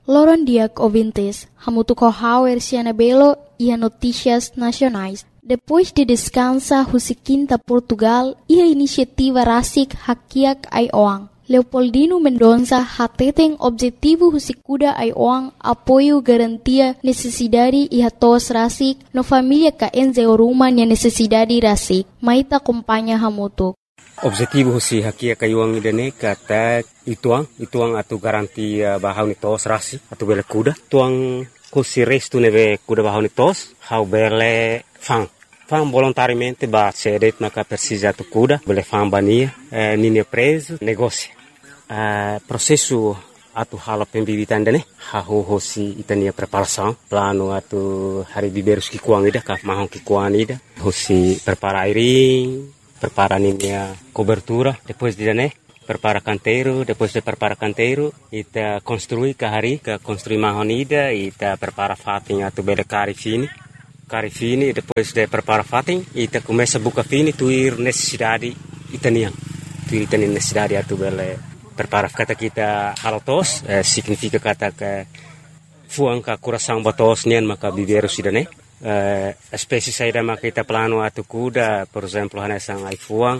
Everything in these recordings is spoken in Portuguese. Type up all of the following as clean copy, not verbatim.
Loron diak ouvintes, hamutu kohauer Belo e notícias nacionais. Depois de descansa Husiquinta Portugal e a iniciativa Rasik Hakiak Aioang. Leopoldino Mendonça hateten objetivo Husikuda Aioang apoio garantia necessidade e hatos Rasik no família ka enzeoruma nia necessidade Rasik. Maita acompanha hamutu. Objetivo si hakia kayuang idane kata ituang atu garantia bahau ni tos rasi atu bele kuda tuang kusi restu neve kuda bahau ni tos hau bele fang volontariamente ba cedet na ka persija tu kuda bele fang bania nini preso negócio processo atu hala pembibitan dane hau hosi itania preparação plano atu hari biberus ki kuang ida ka mahong ki kuang ida hosi prepara airing prepara a cobertura, depois de prepara canteiro, depois de prepara canteiro, ita construi construi mahonida, ita prepara fatin atu bele cari fini, depois de prepara fatin, ita começa buka fini tuir necessidade itanian, necessidade atu bele prepara kata kita halotos, significa kata ke fuang ka coração batos nian maka biberu sidane. Espécie saída maka kita plano atu kuda, por exemplo, hanesang ai fuang,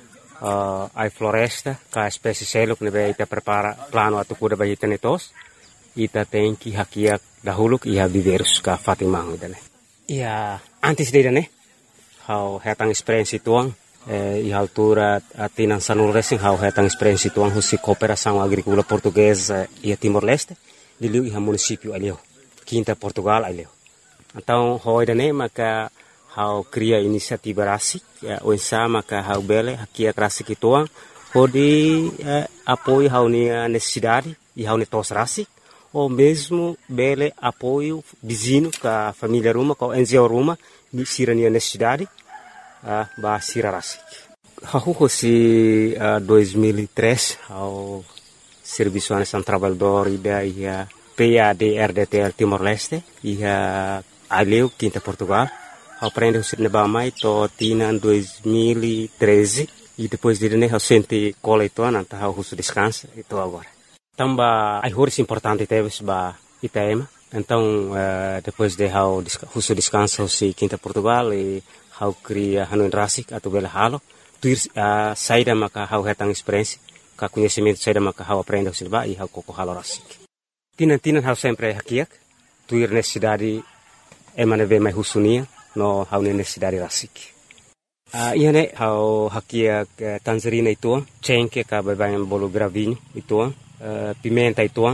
ai floresta, ka espécie seluk nebe ita prepara plano atu kuda bagi tenetos, ita tenki hakiak dahuluk iha biverus ka fatimang idane. Ia antes de hau hetang experiência tuang, iha altura atinan sanul racing hau hetang experiência tuang husi cooperação agrícola portuguesa e Timor-Leste, diliu iha município aleu, Quinta Portugal aleu. Então, hoje maka hau cria inisiativa rasik, onsa maka hau bele hakia rasik ituang, hodi apoio hau nia necessidade e hau netos rasik, ou mesmo bele apoio vizinho ka família ruma, ka NGO ruma, ni sira nia necessidade, ba sira rasik. Hau hosi 2003 hau serviço anesan trabalhador ida ia PAD-RDTL Timor-Leste, ia aleu Quinta Portugal, aprende o Sirnebamai to tina 2013 e depois de eu senti cola itu nanti eu husu descansa itu agora. Tamba ai horis importante teve ba Itaema, então depois de eu husu descansa husi Quinta Portugal e eu cria hanuin rasik atau bela halo, tuir saída maka eu hetang experiência, ka conhecimento saída maka eu aprende husi ba e eu koko halo rasik. Tina eu sempre hakiak, tuir necessidade emane ve mai husunia no hau necessidade rasik. Iane hau hakia tangerina ituang, cengke ka bebangan bolu gravinho ituang, pimenta ituang,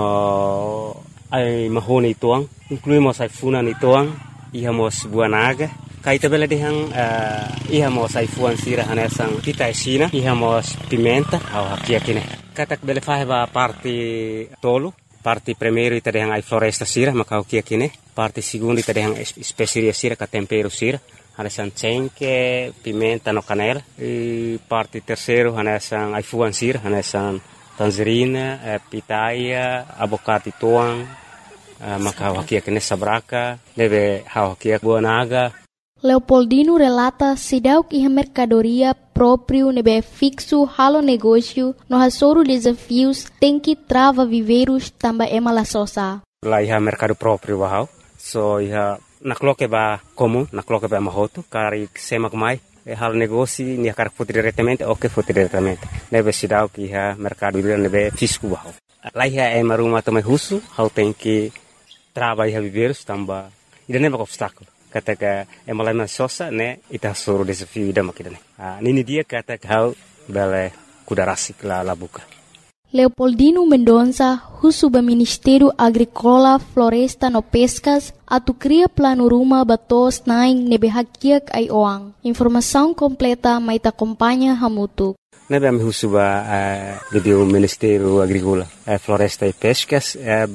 no ai mahone ituang, incluímos ai funan ituang, ihamos buanaga, kaita bela dehang ihamos ai fuan sira hanesang kita esina, ihamos pimenta hau hakia kine. Katak bele faheba parte tolu, parte primeiro ita dehang ai floresta sira maka hakia kine. Parte segundo ita dehang especiaria sira ka tempero sira hanesan cengke, pimenta no canela e parte terceiro hanesan ai fuan sira hanesan tangerina, pitaia, abocate tuang maka hakia kene sabraka deve hakia buanaga. Leopoldino relata sidauk iha mercadoria próprio nebe fixo halo negócio no hasoro desafios tem que trava viveiros tamba emala sosa. Lá iha mercado próprio bahau. So iha nakloke ba comum, nakloke ba mahoto, kari semak mai, hal negócio ni kar foto diretamente ou que foto diretamente. Nebe sidau que iha mercado nebe fisco bahau. Lá iha maruma também russo, hau tem que trava iha viveiros tamba. Ida nebe obstáculo. Kata emalama sosa ne ita soro desafio ida makidane. Nini dia kata hau bele kuda rasik la buka. Leopoldino Mendonça, husu ba Ministério Agrícola, Floresta no Pescas, atu cria plano ruma batos naing nebe hakiak ai oang. Informação completa mai ta acompanha hamutu. Nebe am husu ba do Ministério Agrícola, Floresta e Pescas,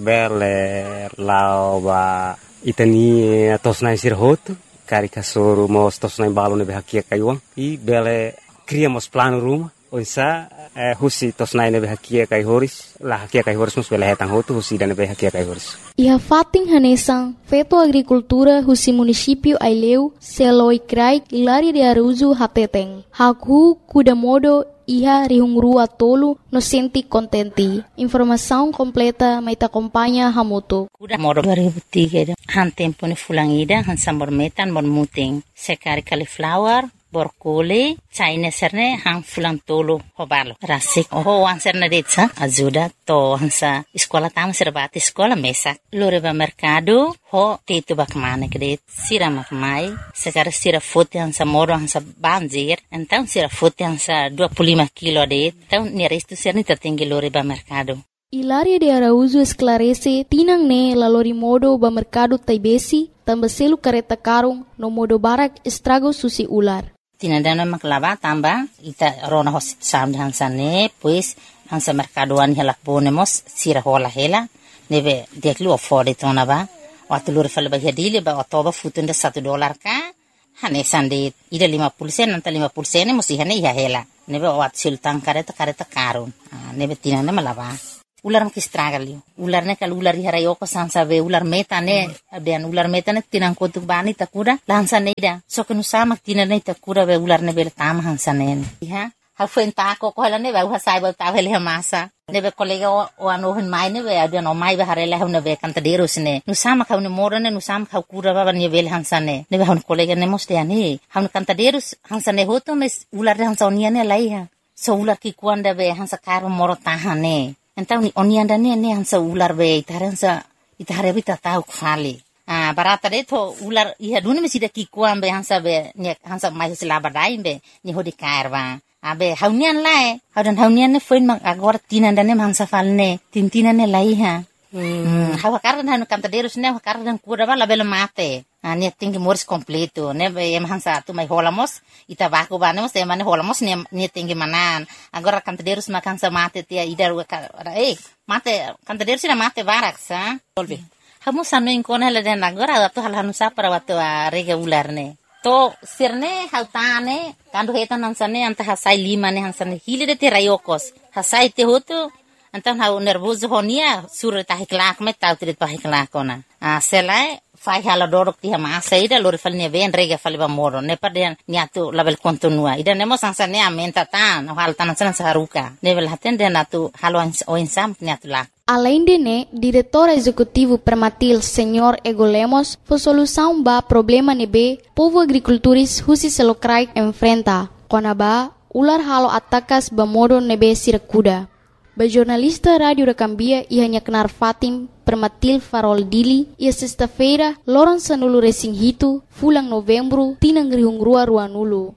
bele lao ba itani tos naing sirhoto, kari kasoro mos tos naing balo nebe hakiak ai oang. I bele criamos plano ruma, onsa husi tos naing nebe hakia kai horis la hakia kai horis mus bela hetang hotu husi dan nebe hakia kai horis iha fating hanesang feto agricultura husi município Aileu seloi krai ilari de aruzu hateteng hakhu kuda modo iha rihungrua tolu no senti kontenti. Informação completa may acompanha hamutu. Udah modo 2003 han tempo ni fulangida han sambor metan mon muting sekari cauliflower borkole China serne han fulang tolo hobalo rasik ho wan serne detsa ajuda to hansa sekolah tam serbati sekolah mesak lore ba mercado ho tetu bak mane kede sira mak mai sekar sira fote hansa moro hansa banjir então sira fote hansa 25 kilo de então ni resto serne tatinggi lore ba mercado. Hilaria de Araújo esclarece tinang ne lalori modo ba mercado taibesi tambaselu kareta karung no modo barak estrago susi ular. Tinandana maklava tamba ita rona hosit sam hansane pues hansa mercadoan helak bonemos sira hola hela nebe deklu afford itona ba watulur fal ba hadile ba otoba futunda $1 ka hane sande ida 50 sen anta 50 sen musi hane ya hela nebe wat sultan kareta karun nebe tinana malava ular makistragalio ular ne kal ular harayoko sansa be ular metane abian ular metane tinang kotuk bani takura lansane ida so kenu sama tinane takura be ular ne bel tam hansane ha ha fuenta ko hala ne ba sai ba ta vele masa ne be kolega o ano hen mai ne be abian o mai be harela ne be kanta derus ne nu sama kau ne morane nu sama kau kura ba ne bel hansane ne be hon kolega ne moste ani han kanta derus hansane hoto mes ular hansonia ne laiha so ular ki kuanda be hansa karo moro tahane. Então ni onianda ne hansa ular be itare bita tau khali barata de to ular iha duni mesida ki kuambe hansa be ne hansa mai selaba dai be ni hodi kairwa abe haunian lae haunian ne foin mak agor tinanda ne hansa falne tintina ne laiha hawa kardan hanu kanta derus ne kardan kura bala bela mate ne tinggi moris completo ne em hansa tu mai holamos ita baku banemos te mane holamos ne tinggi manan agora kanta derus makan sa mate tia idar mate kanta derus na mate barak sa solve hamu sanu inkona la den agora tu hal hanu sa para watu rega ular ne to sirne hautane kandu hetan hansane anta hasai 5 ne hansane hile de te rayokos hasai te hotu antan hau nervoso honia sur ta hiklak me tau trit pa hiklak ona selai fai hala dorok ti ma saida lor falne ven rega falba moro ne parden niatu label kontinua ida nemo sansane amenta tan hal tan san saruka level haten den atu halo o insam niatu la. Além de ne, diretor executivo Permatil Senhor Ego Lemos, foi solução ba problema nebe povo agricultores husi selokrai enfrenta. Konaba ular halo atakas ba modo nebe sirakuda. Ba jornalista Radio Recambia ia kenar Fatim Permatil Farol Dili ia sexta-feira loron sanulu resing hitu fulang Novembro tinang rihungrua ruanulu.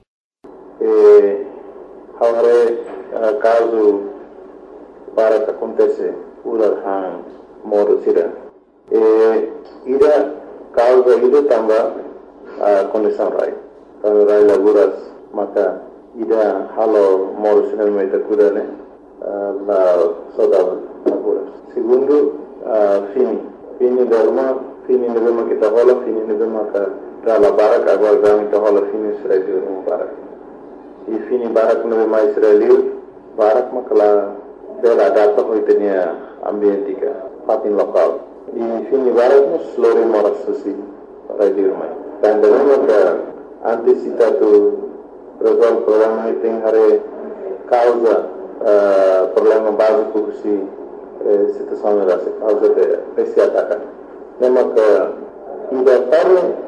Haware caso para que acontece ular han modo sira. Ida causa ida tamba condição rai. Kalau rai laguras maka ida halo modo sira meta kudane la saudade laguras. Segundo fini derma kita hola fini derma ka dala barak agora dami kita hola fini Israel no barak. E fini barak no mais Israel barak makala dela data hoitenia ambientika fatin lokal. E fini barak no slore moras susi radio mai. Dan derma ka antisipatu resolve problema iting hare causa problema básico si situação era causa de esse ataque. Lembra que ainda para